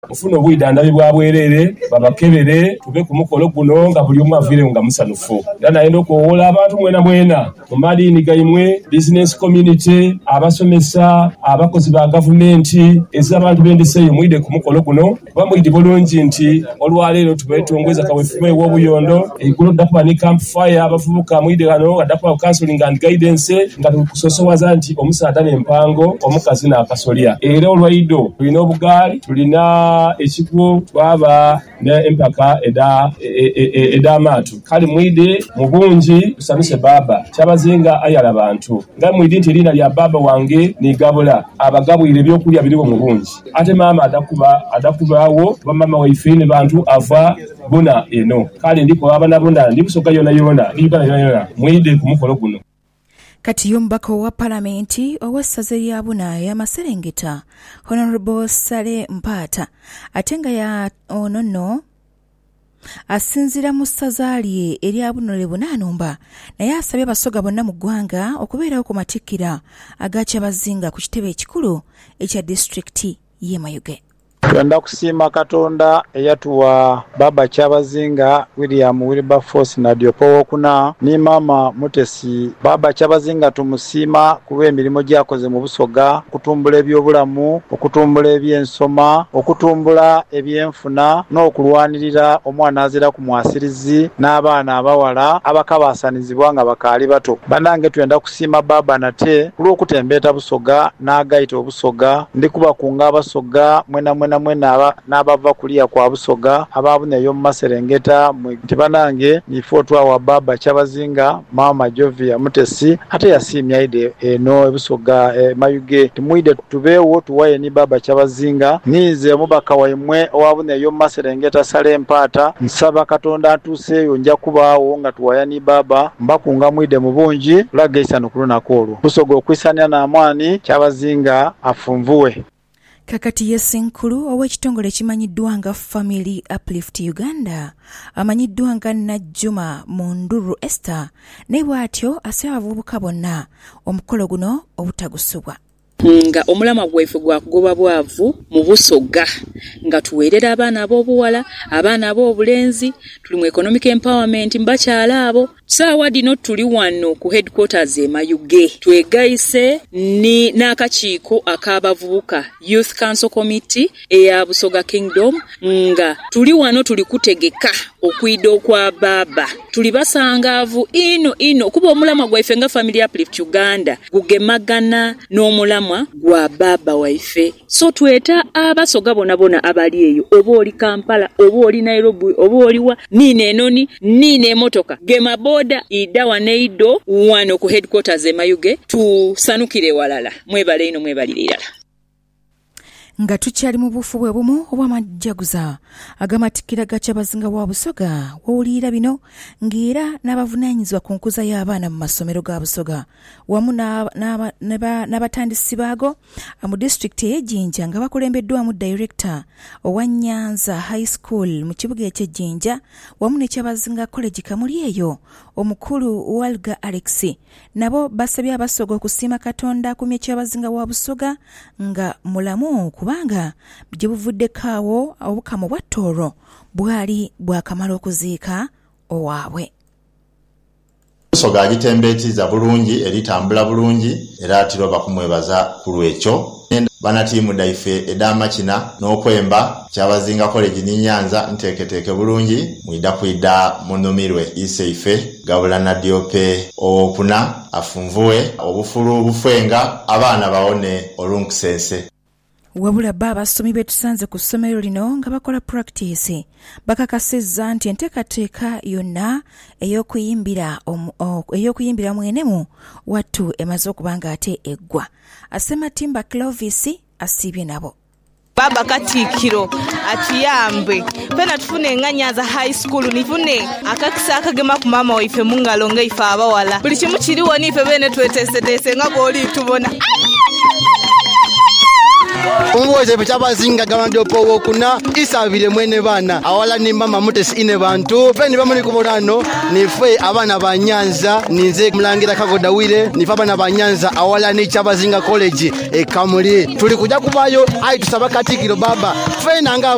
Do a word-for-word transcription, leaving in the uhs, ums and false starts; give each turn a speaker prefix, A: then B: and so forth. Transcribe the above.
A: Ofuna obwidandabbi bwa bwerere babakebere tube ku mukolo guno nga buli omu avire nga musanufu. Era naenda okuwola abantu mwena mwena mu madiini gaimwe, business community, abasomesa, abakozi ba gavumenti, ez'abantu b'endiseeyo mwide ku mukolo guno. Bamwidi bulungi nti olwaleero tubetongweza kaweefube w'obuyondo eigulu dda kuba ne campfire abavubuka mwide gano adda kuba counseling and guidance nga tukusosowaza nti omusaada n'empango omukazi n'akasolya. Era olwaido tulina obugaali, tulina ekikubo, twaba ne empaka eda eda amatu. Kali mwide mu bungi tusanuse baba Kyabazinga ayala abantu nga mwidi nti lina lya baba wange nigabula abagabwire ebyokulya biriwo mu bungi. Ate maama adakuba adakubawo bamama waife ne bantu ava buna eno. Kali ndiko abana buna ndibusoka yona yona ndibala yona yona mwide ku mukolo guno.
B: Kati yombako wa palamenti owessaza lya Buna ya Maserengeta Honorable Sale Mpaata atenga ya onono asinzira mu ssaza lye erya Bunole Bunanomba naye asabye abasoga bonna mu ggwanga okubeerawo ku matikkira aga Kyabazinga ku kitebe ekikulu ekya disitulikiti y'e Mayuge.
C: Twenda kusiima Katonda eyatuwa baba Kyabazinga William Wilberforce Nadiopo wokuna ni mama Mutesi. Baba Kyabazinga tumusiima kuba emirimu gyakoze mu Busoga, okutumbula ebyobulamu, okutumbula ebyensoma, okutumbula ebyenfuna n'okulwanirira omwana azira ku mwasirizi n'abaana abawala abakabaasanizibwa nga bakaali bato. Banange twenda kusiima baba nate kulw'okutembeeta Busoga n'agayita Obusoga ndikuba kunga abasoga mwena mwena mwena n'abava kuliya kwa Busoga ababuneyo mu Maserengeta nti banange nifo twawa baba Kyabazinga mama Jovia Mutesi ate yasiimya ide eno ebusoga e, Mayuge tumuide tubeewo tuwaye ni baba Kyabazinga nize mubaka waimwe owabuneyo mu Maserengeta Sale Mpaata nsaba Katonda atuseeyo nja kubaawo nga tuwaya ni baba mbakunga mwide mu bungi lagesa nokuluna kolo Busoga okwisanya n'amwani Kyabazinga afunvuwe.
B: Kakati Yesenkulu ow'ekitongole ekimanyiddwa nga Family Uplift Uganda amanyiddwa nga Najjuma Munduru Esther ne bw'atyo asaba abavubuka bonna omukolo guno obutagusubwa.
D: Nga omulama gwaife gwa kugoba bwavu mu Busoga nga tuweerera abaana ab'obuwala abaana ab'obulenzi tuli mu economic empowerment mbakyala abo saawa dino tuli wano ku headquarters e Mayuge twegayise ni n'akakiiko ak'abavubuka Youth Council Committee eya Busoga Kingdom nga tuli wano tuli kutegeka okwida okwa baba tuli basangaavu ino ino kuba omulama gwaife nga Family Uplift Uganda gugemagana n'omulama gwa baba waife so tweta abasoga bona bona abali eyo oba oli Kampala oba oli Nairobi oba oli wa nine enoni nine emotoka gema boda ida waneido wano ku headquarters e Mayuge tusanukire walala mwebale ino mwebalirira
B: nga tukyali mu bufu bwe bumu obw'amajjaguza agamatikira ga Kyabazinga wa Busoga wawulira bino ng'era n'abavunaanyizibwa ku nkuza y'abaana mu masomero ga Busoga wamu n'abatandisi baago mu disitulikiti ey'Ejjinja nga bakulembeddwamu Director owa Nyanza High School mu kibuga eky'Ejjinja wamu ne Kyabazinga College Kamuli eyo omukulu Walga Alex nabo basabye abasoga okusiima Katonda akumye Kyabazinga wa Busoga nga mulamu kubanga gye buvuddekaawo obukamo bwa Tooro bwali bwakamala okuziika owaabwe.
E: Busoga agitembeetiza bulungi eritambula bulungi era atiro bakumwebaza ku lwekyo bana tiimu daife edamakina n'okwemba Kyabazinga College ni Nyanza nteeketeeke bulungi mwida kwida munumirwe iseife gabula na diope okuna afunvuwe obufulu obufwenga abaana baone olunkusense.
B: Wabula baba abasomi betusanze ku ssomero lino nga bakola practice bakakasizza nti enteekateeka yonna ey'okuyimbira ey'okuyimbira mwenemu wattu emaze okuba nga ate eggwa. Asematimba Clovis asiibye nabo.
F: Baba Katikkiro atuyambe pena tufune nga Nyanza High School nifune akakisa akagema ku mama waife mu ngalo nga ife abawala buli kimu kiriwo nife bene tweteeseteese nga bw'oli tubona.
G: Umwoze Kyabazinga Galandiopo wokuna isabire mwene bana awala ni mama Mutesi ine bantu peni bamuli kubolano nife abana ba Nyanza ninze Mulangira Kagodawire nife abana ba Nyanza awala ni Kyabazinga College e Kamuli tuli kuja kubayo ai tusaba Katikkiro baba fena nga